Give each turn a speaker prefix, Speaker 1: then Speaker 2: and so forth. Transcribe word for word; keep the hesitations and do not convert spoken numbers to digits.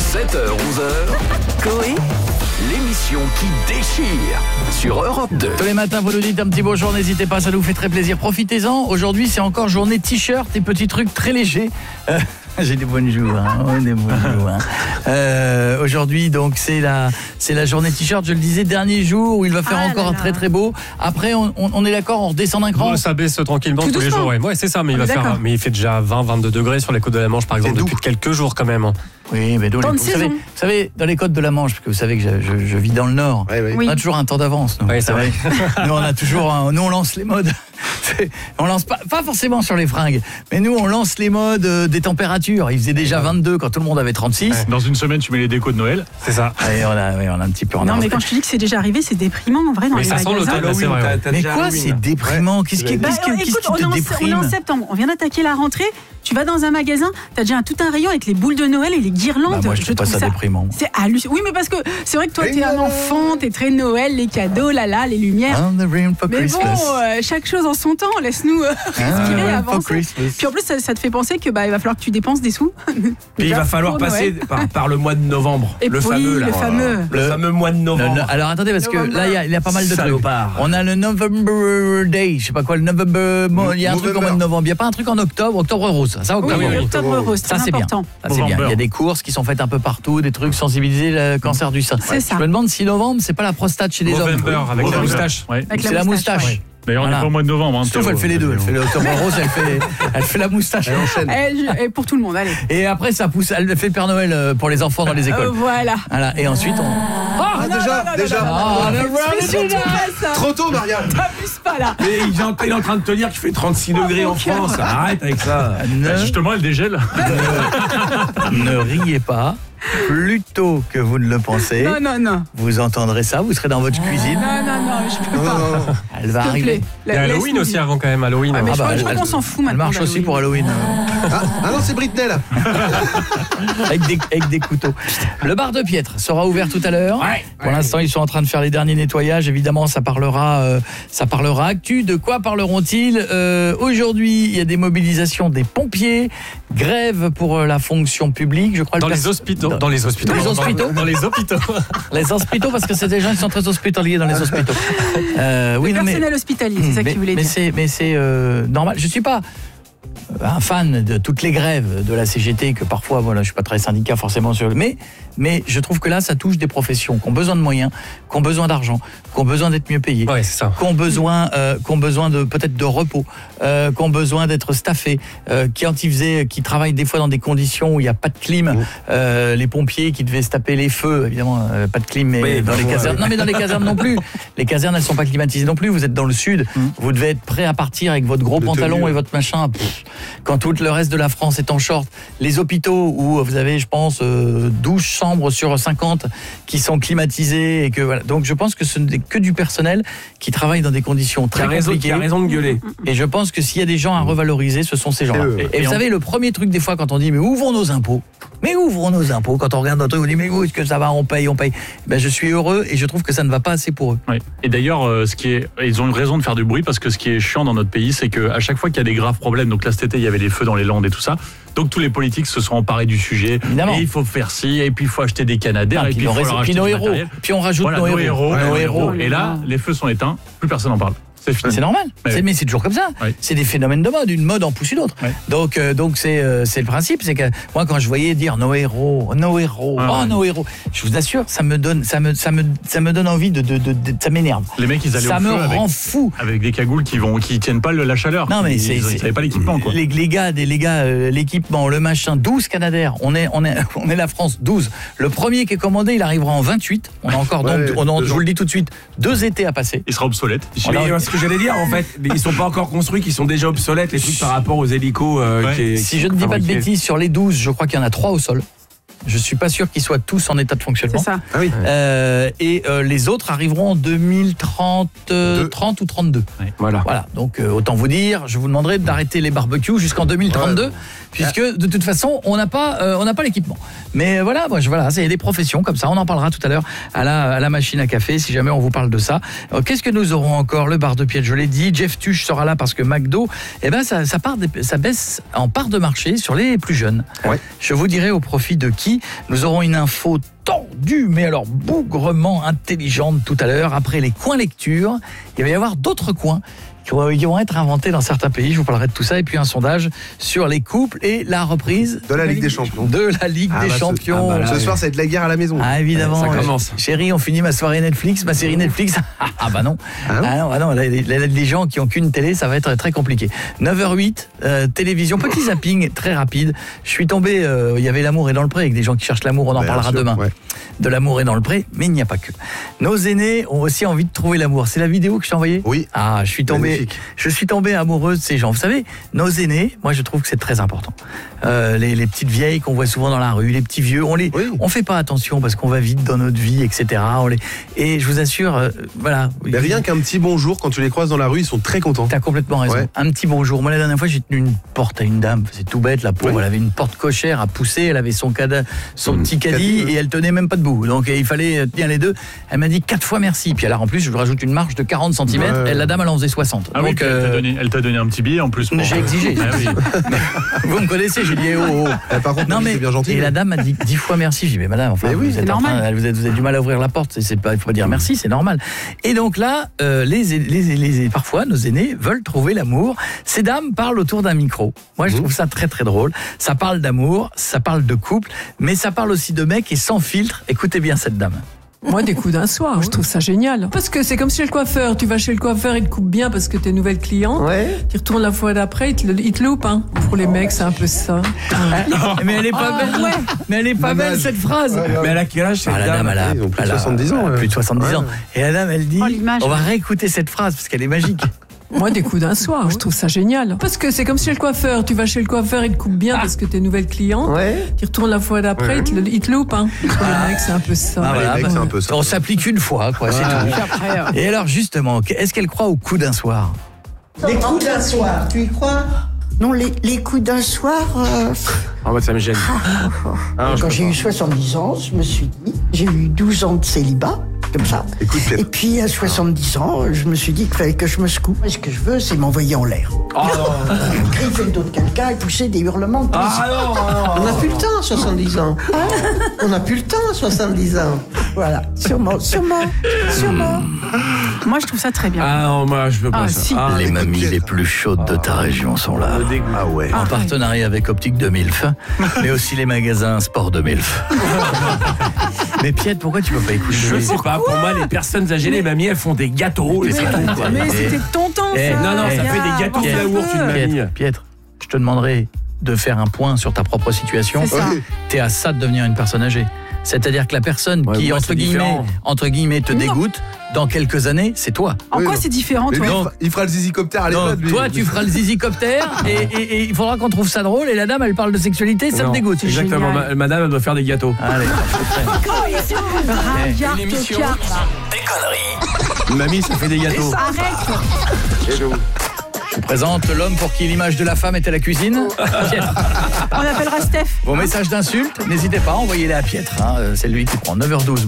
Speaker 1: sept heures onze heures, Coé, l'émission qui déchire sur Europe deux.
Speaker 2: Tous les matins, vous nous dites un petit bonjour, n'hésitez pas, ça nous fait très plaisir. Profitez-en, aujourd'hui c'est encore journée t-shirt et petits trucs très légers. Euh, j'ai des bonnes jours, hein, oh, des bonnes jours, hein. Euh, aujourd'hui, donc, c'est la, c'est la journée t-shirt, je le disais, dernier jour où il va faire
Speaker 3: ah
Speaker 2: encore
Speaker 3: là là.
Speaker 2: très très beau. Après, on, on, on est d'accord, on redescend d'un cran.
Speaker 4: Bon, ça baisse tranquillement
Speaker 3: Tout
Speaker 4: tous les
Speaker 3: doucement.
Speaker 4: jours. Ouais, ouais c'est ça, mais il,
Speaker 3: On
Speaker 4: va
Speaker 3: est
Speaker 4: faire,
Speaker 3: d'accord.
Speaker 4: mais il fait déjà vingt à vingt-deux degrés sur les côtes de la Manche, par exemple,
Speaker 5: doux.
Speaker 4: depuis quelques jours quand même.
Speaker 2: Oui, mais donc,
Speaker 3: Temps
Speaker 2: vous,
Speaker 3: de
Speaker 2: savez,
Speaker 3: saison.
Speaker 2: vous savez, dans les côtes de la Manche, parce que vous savez que je, je, je vis dans le Nord,
Speaker 5: Ouais, ouais.
Speaker 3: Oui.
Speaker 2: on a toujours un temps d'avance. Nous,
Speaker 4: Oui,
Speaker 2: vous
Speaker 4: c'est
Speaker 2: savez. Nous, on a toujours un- nous, on lance les modes. C'est- on lance pas, pas forcément sur les fringues, mais nous, on lance les modes euh, des températures. Il faisait déjà vingt-deux quand tout le monde avait trente-six.
Speaker 4: Ouais.
Speaker 6: Dans une semaine, tu mets les décos de Noël.
Speaker 4: C'est ça.
Speaker 2: Et on a, oui, on a un petit peu en
Speaker 3: Non,
Speaker 2: avance.
Speaker 3: mais quand je te dis que c'est déjà arrivé, c'est déprimant en vrai dans
Speaker 4: Mais
Speaker 3: les
Speaker 4: ça sent
Speaker 3: magasins.
Speaker 4: l'automne, là, c'est vrai. ouais.
Speaker 2: Mais quoi, c'est déprimant? Qu'est-ce qui,
Speaker 3: Bah,
Speaker 2: qu'est-ce que-
Speaker 3: euh,
Speaker 2: qu'est-ce
Speaker 3: écoute,
Speaker 2: qui
Speaker 3: on est,
Speaker 2: te
Speaker 3: en, on est
Speaker 2: déprime?
Speaker 3: en septembre, on vient d'attaquer la rentrée. Tu vas dans un magasin, t'as déjà un, tout un rayon avec les boules de Noël et les guirlandes.
Speaker 2: Bah, moi, je trouve pas ça déprimant.
Speaker 3: C'est hallucinant. Oui, mais parce que c'est vrai que toi, t'es un enfant, t'es très Noël, les cadeaux, là là, les lumières.
Speaker 2: On the rim for
Speaker 3: Mais bon,
Speaker 2: Christmas.
Speaker 3: euh, chaque chose en son temps, laisse-nous euh, respirer,
Speaker 2: Ah, for
Speaker 3: avancer.
Speaker 2: Christmas.
Speaker 3: Puis en plus, ça, ça te fait penser que bah, il va falloir que tu dépenses des sous.
Speaker 5: Puis il va falloir
Speaker 3: Pour
Speaker 5: passer
Speaker 3: Noël.
Speaker 5: par, par le mois de novembre.
Speaker 3: Et
Speaker 5: le
Speaker 3: oui,
Speaker 5: fameux, là.
Speaker 3: le fameux.
Speaker 5: Le,
Speaker 2: Le-
Speaker 5: fameux mois de
Speaker 2: Le-
Speaker 5: novembre.
Speaker 2: le- alors attendez, parce que
Speaker 3: November.
Speaker 2: là, il y, a- il y a pas mal de trucs.
Speaker 5: Salopard.
Speaker 2: On a le November Day, je sais pas quoi, le November. mo- Il y a un truc au mois de novembre. Il n'y a pas un truc en octobre, octobre rose. Ça,
Speaker 3: Oui,
Speaker 2: octobre
Speaker 4: oui,
Speaker 2: rose.
Speaker 4: oui.
Speaker 3: octobre rose,
Speaker 2: Ça,
Speaker 3: très
Speaker 2: c'est bien.
Speaker 3: important.
Speaker 2: Ça, c'est bien. Il y a
Speaker 6: November.
Speaker 2: des courses qui sont faites un peu partout, des trucs sensibiliser le cancer du sein.
Speaker 3: C'est ça.
Speaker 2: Je me demande si novembre, c'est pas la prostate chez les hommes.
Speaker 4: November avec la
Speaker 6: November.
Speaker 4: moustache.
Speaker 6: Ouais.
Speaker 3: Avec
Speaker 2: C'est la moustache.
Speaker 3: ouais.
Speaker 6: D'ailleurs, on n'est
Speaker 2: Voilà.
Speaker 6: pas au mois de novembre. Hein,
Speaker 2: Sauf
Speaker 6: Théo.
Speaker 2: elle fait les deux. Elle fait l'octobre rose, elle fait, elle fait la moustache.
Speaker 5: Elle enchaîne.
Speaker 3: Eh, je- eh, pour tout le monde, allez.
Speaker 2: Et après, ça pousse. Elle fait le Père Noël euh, pour les enfants dans les
Speaker 3: Euh,
Speaker 2: écoles.
Speaker 3: voilà.
Speaker 2: Voilà. Et ensuite, on.
Speaker 5: Ah, déjà, déjà.
Speaker 2: Ah,
Speaker 3: Fais surtout pas ça.
Speaker 5: Trop tôt, Marianne.
Speaker 3: T'abuses pas là.
Speaker 5: Mais il est, en, il est en train de te dire qu'il fait trente-six degrés en
Speaker 3: mon cœur.
Speaker 5: France. Arrête avec ça.
Speaker 2: Ne,
Speaker 6: Bah, justement, elle dégèle.
Speaker 2: ne riez pas. Plutôt que vous ne le pensez,
Speaker 3: Non, non, non.
Speaker 2: vous entendrez ça, vous serez dans votre cuisine.
Speaker 3: Non, non, non, je peux pas.
Speaker 2: Elle va
Speaker 3: S'il te
Speaker 2: arriver.
Speaker 3: plaît.
Speaker 4: Il y a Halloween
Speaker 3: Laisse-nous
Speaker 4: aussi
Speaker 3: vivre.
Speaker 4: avant quand même, Halloween.
Speaker 3: Ah, mais
Speaker 4: hein.
Speaker 3: je
Speaker 2: bah,
Speaker 3: crois, je
Speaker 2: elle-
Speaker 3: crois qu'on s'en fout maintenant.
Speaker 2: Elle marche aussi
Speaker 3: d'Halloween.
Speaker 2: pour Halloween.
Speaker 5: Ah, ah non, c'est Britney là.
Speaker 2: avec, des, avec des couteaux. Le bar de Piètre sera ouvert tout à l'heure.
Speaker 5: Ouais.
Speaker 2: Pour l'instant, ils sont en train de faire les derniers nettoyages. Évidemment, ça parlera, euh, ça parlera actu. De quoi parleront-ils euh, Aujourd'hui, il y a des mobilisations des pompiers, grève pour euh, la fonction publique. Je crois
Speaker 4: Dans
Speaker 2: le
Speaker 4: les
Speaker 2: pers-
Speaker 4: hospitaux.
Speaker 2: Dans-
Speaker 4: Dans les hospitaux.
Speaker 2: Dans les
Speaker 4: Dans-
Speaker 2: hospitaux
Speaker 4: Dans les hôpitaux.
Speaker 2: Les hospitaux, parce que c'est des gens qui sont très hospitaliers dans les hospitaux. Euh, oui, non, mais-
Speaker 3: Personnel hospitalier, c'est ça
Speaker 2: mais,
Speaker 3: qu'il voulait
Speaker 2: mais
Speaker 3: dire.
Speaker 2: c'est, mais c'est euh, normal. Je suis pas un fan de toutes les grèves de la C G T, que parfois, voilà, je suis pas très syndicat forcément sur, mais mais je trouve que là, ça touche des professions qui ont besoin de moyens, qui ont besoin d'argent, qui ont besoin d'être mieux payés.
Speaker 4: Ouais, c'est ça.
Speaker 2: Qui ont besoin, euh, qui ont besoin de peut-être de repos, euh, qui ont besoin d'être staffés, euh, qui quand ils faisaient, qui travaillent des fois dans des conditions où il n'y a pas de clim, euh, les pompiers qui devaient se taper les feux, évidemment, euh, pas de clim, mais
Speaker 5: Oui,
Speaker 2: dans les
Speaker 5: ouais.
Speaker 2: casernes. Non, mais dans les casernes non plus. Les casernes, elles sont pas climatisées non plus. Vous êtes dans le sud, vous devez être prêt à partir avec votre gros
Speaker 5: De
Speaker 2: pantalon
Speaker 5: tenue.
Speaker 2: et votre machin. Pff, quand tout le reste de la France est en short, les hôpitaux où vous avez, je pense, euh, douze chambres sur cinquante qui sont climatisées et que voilà. Donc je pense que ce n'est que du personnel qui travaille dans des conditions
Speaker 5: Qui
Speaker 2: très
Speaker 5: a raison, qui
Speaker 2: compliquées.
Speaker 5: a raison de gueuler.
Speaker 2: Et je pense que s'il y a des gens à revaloriser, ce sont ces gens-là.
Speaker 5: C'est eux.
Speaker 2: Et, et vous savez, le premier truc des fois quand on dit mais où vont nos impôts? Mais où vont nos impôts? Quand on regarde notre truc, on dit mais où est-ce que ça va? On paye, on paye. Ben, je suis heureux et je trouve que ça ne va pas assez pour eux.
Speaker 6: Ouais. Et d'ailleurs, euh, ce qui est, ils ont une raison de faire du bruit parce que ce qui est chiant dans notre pays, c'est qu'à chaque fois qu'il y a des graves problèmes, donc là cet été il y avait les feux dans les Landes et tout ça, donc tous les politiques se sont emparés du sujet.
Speaker 2: Évidemment.
Speaker 6: Et il faut faire ci, et puis il faut acheter des canadaires,
Speaker 2: Non,
Speaker 6: et
Speaker 2: puis
Speaker 6: puis il
Speaker 2: nos
Speaker 6: faut
Speaker 2: réseaux-
Speaker 6: leur
Speaker 2: puis
Speaker 6: acheter
Speaker 2: nos
Speaker 6: du
Speaker 2: héros.
Speaker 6: matériel.
Speaker 2: Puis on rajoute
Speaker 6: Voilà,
Speaker 2: nos,
Speaker 6: nos
Speaker 2: héros.
Speaker 6: héros,
Speaker 2: Nos
Speaker 6: nos
Speaker 2: héros.
Speaker 6: héros. Et là, les feux sont éteints, plus personne n'en parle. C'est fini.
Speaker 2: C'est normal.
Speaker 6: Ouais.
Speaker 2: C'est- mais c'est toujours comme ça.
Speaker 6: Ouais.
Speaker 2: C'est des phénomènes de mode. Une mode en pousse une autre.
Speaker 6: Ouais.
Speaker 2: Donc, euh, donc c'est euh, c'est le principe. C'est que moi, quand je voyais dire nos héros, nos héros,
Speaker 6: Ouais,
Speaker 2: oh
Speaker 6: ouais.
Speaker 2: nos héros, je vous assure, ça me donne, ça me, ça me, ça me donne envie de, de, de, de- ça m'énerve.
Speaker 6: Les mecs, ils allaient
Speaker 2: Ça
Speaker 6: au
Speaker 2: me
Speaker 6: feu avec,
Speaker 2: rend fou.
Speaker 6: avec des cagoules qui vont, qui tiennent pas le- la chaleur.
Speaker 2: Non mais
Speaker 6: ils,
Speaker 2: c'est,
Speaker 6: ils,
Speaker 2: c'est-
Speaker 6: ils avaient pas l'équipement quoi.
Speaker 2: Les, les gars, des les gars, euh, l'équipement, le machin, douze canadaires. On est, on est, on est la France, douze. Le premier qui est commandé, il arrivera en vingt-huit. On a encore
Speaker 5: Ouais,
Speaker 2: donc, on a,
Speaker 5: deux
Speaker 2: je vous
Speaker 5: ans.
Speaker 2: le dis tout de suite, deux étés à passer.
Speaker 6: Il sera obsolète.
Speaker 2: On a-
Speaker 5: Mais ce que j'allais dire, en fait, ils sont pas encore construits, qui sont déjà obsolètes, les trucs par rapport aux hélicos. euh,
Speaker 6: Ouais.
Speaker 5: qui-
Speaker 2: Si
Speaker 5: qui
Speaker 2: je ne dis pas de
Speaker 5: fabriquaient.
Speaker 2: bêtises, sur les douze, je crois qu'il y en a trois au sol. Je suis pas sûr qu'ils soient tous en état de
Speaker 3: C'est
Speaker 2: fonctionnement.
Speaker 3: ça.
Speaker 5: Ah oui.
Speaker 2: Euh, et euh, les autres arriveront en deux mille trente, euh,
Speaker 5: Deux.
Speaker 2: trente ou trente-deux.
Speaker 5: Voilà.
Speaker 2: Voilà, donc euh, autant vous dire, je vous demanderai d'arrêter les barbecues jusqu'en deux mille trente-deux,
Speaker 5: Ouais.
Speaker 2: puisque de toute façon, on n'a pas, euh, on n'a pas l'équipement. Mais euh, voilà, moi, je, voilà, c'est des professions comme ça. On en parlera tout à l'heure à la, à la machine à café, si jamais on vous parle de ça. Alors, qu'est-ce que nous aurons encore? Le bar de Piètre, je l'ai dit. Jeff Tuche sera là parce que McDo, eh ben, ça, ça, part des- ça baisse en part de marché sur les plus jeunes.
Speaker 5: Ouais.
Speaker 2: Je vous dirai au profit de qui. qui. Nous aurons une info tendue, mais alors bougrement intelligente tout à l'heure. Après les coins lecture, il va y avoir d'autres coins qui vont être inventés dans certains pays. Je vous parlerai de tout ça. Et puis un sondage sur les couples et la reprise
Speaker 7: de la Ligue des Champions.
Speaker 2: De la Ligue
Speaker 7: ah
Speaker 2: des
Speaker 7: bah
Speaker 2: Champions.
Speaker 7: Ce, ah bah là, ce soir, ça va être la guerre à la maison.
Speaker 2: Ah évidemment.
Speaker 5: Ça commence.
Speaker 2: Chérie, on finit ma soirée Netflix, ma série Netflix. Ah bah non.
Speaker 7: Ah non,
Speaker 2: ah non, ah non les, les, les gens qui ont qu'une télé, ça va être très compliqué. neuf heures huit, euh, télévision, petit zapping très rapide. Je suis tombé, euh, il y avait L'amour est dans le pré, avec des gens qui cherchent l'amour, on en
Speaker 7: Bien
Speaker 2: parlera
Speaker 7: sûr,
Speaker 2: demain.
Speaker 7: Ouais.
Speaker 2: De L'amour est dans le pré, mais il n'y a pas que. Nos aînés ont aussi envie de trouver l'amour. C'est la vidéo que je t'ai envoyée ?
Speaker 7: Oui.
Speaker 2: Ah, je suis tombé,
Speaker 7: Magnifique.
Speaker 2: je suis tombé amoureux de ces gens. Vous savez, nos aînés, moi je trouve que c'est très important. Euh, les, les petites vieilles qu'on voit souvent dans la rue, les petits vieux, on les,
Speaker 7: Oui.
Speaker 2: on fait pas attention parce qu'on va vite dans notre vie, et cetera. On les, et je vous assure, euh, voilà.
Speaker 7: Mais rien qu'un petit bonjour, quand tu les croises dans la rue, ils sont très contents.
Speaker 2: T'as complètement raison.
Speaker 7: Ouais.
Speaker 2: Un petit bonjour. Moi, la dernière fois, j'ai tenu une porte à une dame. C'est tout bête, la pauvre.
Speaker 7: Oui.
Speaker 2: Elle avait une porte cochère à pousser. Elle avait son, cada, son
Speaker 7: Mmh.
Speaker 2: petit caddie
Speaker 7: Caddie, oui.
Speaker 2: et elle tenait même pas debout. Donc, il fallait tenir les deux. Elle m'a dit quatre fois merci. Puis alors, en plus, je vous rajoute une marge de quarante centimètres.
Speaker 7: Ouais.
Speaker 2: Elle, la dame, elle en faisait soixante.
Speaker 6: Ah oui,
Speaker 2: Donc,
Speaker 6: puis elle t'a
Speaker 2: euh,
Speaker 6: donné, elle t'a donné un petit billet en plus. pour-
Speaker 2: j'ai exigé.
Speaker 6: Ah oui.
Speaker 2: vous me connaissez, j'ai dit eh, oh, oh.
Speaker 7: Eh, par contre,
Speaker 2: Non, mais,
Speaker 7: c'est bien gentil.
Speaker 2: et
Speaker 7: mais-
Speaker 2: la dame m'a dit dix fois merci. J'ai dit, mais madame, enfin,
Speaker 7: Mais oui,
Speaker 2: vous,
Speaker 7: c'est
Speaker 2: êtes en
Speaker 3: normal.
Speaker 2: train- vous, êtes, vous avez du mal à ouvrir la porte. C'est, c'est pas, il faut pas dire merci, c'est normal. Et donc là, euh, les, les, les, parfois, nos aînés veulent trouver l'amour. Ces dames parlent autour d'un micro. Moi, je
Speaker 7: Mmh.
Speaker 2: trouve ça très, très drôle. Ça parle d'amour, ça parle de couple, mais ça parle aussi de mecs et sans filtre. Écoutez bien cette dame.
Speaker 8: Moi, des coups d'un soir, je trouve ça génial. Parce que c'est comme chez le coiffeur. Tu vas chez le coiffeur, il te coupe bien parce que t'es nouvelle client.
Speaker 9: Ouais.
Speaker 8: Tu retournes la fois d'après, il te, le- il te loupe. Hein. Pour les mecs, c'est un peu ça.
Speaker 2: Mais elle est pas belle. Mais elle est pas
Speaker 7: Dommage.
Speaker 2: belle cette phrase.
Speaker 5: Mais elle a quel âge cette
Speaker 2: Ah, la dame, elle a,
Speaker 7: Ils ont plus de
Speaker 2: elle a-
Speaker 7: soixante-dix ans,
Speaker 2: elle a
Speaker 7: ouais.
Speaker 2: plus de soixante-dix ans. Et la dame, elle dit,
Speaker 3: Oh, l'image,
Speaker 2: on va
Speaker 3: ouais.
Speaker 2: réécouter cette phrase parce qu'elle est magique.
Speaker 8: Moi, des coups d'un soir, je trouve ça génial. Parce que c'est comme chez le coiffeur. Tu vas chez le coiffeur, il te coupe bien parce que t'es nouvelle client.
Speaker 9: Ouais.
Speaker 8: Tu retournes la fois d'après, il te, le- il te loupe. Hein. Pour les mecs, c'est un peu ça.
Speaker 2: Ah, voilà,
Speaker 7: les mecs,
Speaker 2: bah,
Speaker 7: c'est un peu ça.
Speaker 2: on s'applique une fois, quoi, c'est tout. Et alors, justement, est-ce qu'elle croit au coup d'un soir ?
Speaker 9: Les coups d'un soir, tu y crois? Non, les, les coups d'un soir. euh,
Speaker 5: Ah, moi, ça me gêne. Ah, je
Speaker 9: quand j'ai
Speaker 5: comprends.
Speaker 9: eu soixante-dix ans, je me suis dit, j'ai eu douze ans de célibat, comme ça.
Speaker 7: Écoute, Pierre.
Speaker 9: Et puis à soixante-dix ans, je me suis dit qu'il fallait que je me secoue. Et ce que je veux, c'est m'envoyer en l'air.
Speaker 5: Oh, non.
Speaker 9: Griffer le dos de quelqu'un et pousser des hurlements de plaisir.
Speaker 5: Ah, non, non,
Speaker 10: On
Speaker 5: non.
Speaker 10: n'a plus le temps à soixante-dix ans. On n'a plus le temps à soixante-dix ans.
Speaker 9: Voilà, sûrement, sûrement, sûrement.
Speaker 3: Moi, je trouve ça très bien.
Speaker 5: Ah, non, moi, je veux pas
Speaker 3: Ah,
Speaker 5: ça.
Speaker 3: si.
Speaker 5: Ah,
Speaker 2: Les
Speaker 7: écoute,
Speaker 2: mamies
Speaker 7: Pierre.
Speaker 2: les plus chaudes de ta région sont là.
Speaker 5: le dégoût.
Speaker 7: Ah ouais.
Speaker 2: En partenariat avec Optique de Milf, mais aussi les magasins Sport de Milf. Mais Piette, pourquoi tu peux pas écouter
Speaker 5: Je sais pas, pour moi, les personnes âgées, les mamies, elles font des gâteaux. et c'est tout, quoi.
Speaker 3: Mais
Speaker 2: Eh,
Speaker 3: c'était ton temps,
Speaker 2: eh,
Speaker 3: ça.
Speaker 5: Non, non, ça
Speaker 2: Eh,
Speaker 5: fait des gâteaux
Speaker 3: Piètre,
Speaker 5: flaours, une mamie.
Speaker 2: Piètre, Piètre, je te demanderai de faire un point sur ta propre situation.
Speaker 3: C'est ça.
Speaker 7: Oui.
Speaker 2: T'es à ça de devenir une personne âgée. C'est-à-dire que la personne
Speaker 5: Ouais,
Speaker 2: qui,
Speaker 5: moi,
Speaker 2: entre
Speaker 5: c'est
Speaker 2: guillemets,
Speaker 5: différent.
Speaker 2: entre guillemets, te
Speaker 3: Non.
Speaker 2: dégoûte, dans quelques années, c'est toi.
Speaker 3: En
Speaker 7: Oui,
Speaker 3: quoi
Speaker 7: non.
Speaker 3: c'est différent,
Speaker 7: Mais
Speaker 3: toi
Speaker 7: lui, il
Speaker 2: Donc-
Speaker 7: fera- il fera le zizicoptère à
Speaker 2: Donc,
Speaker 7: l'époque, lui.
Speaker 2: toi, tu feras le zizicoptère et, et- et il faudra qu'on trouve ça drôle. Et la dame, elle parle de sexualité, ça
Speaker 5: Non,
Speaker 2: te dégoûte.
Speaker 5: Exactement,
Speaker 3: génial.
Speaker 5: ma- madame, elle doit faire des gâteaux.
Speaker 2: Allez,
Speaker 3: Regarde,
Speaker 1: L'émission
Speaker 3: regarde.
Speaker 1: des conneries.
Speaker 5: Mamie, ça fait des gâteaux.
Speaker 3: Arrête.
Speaker 2: je vous présente l'homme pour qui l'image de la femme est à la cuisine. Piètre.
Speaker 3: On appellera Steph.
Speaker 2: Vos messages d'insultes, n'hésitez pas, envoyez-les à Piètre. Hein, c'est lui qui prend neuf heures douze.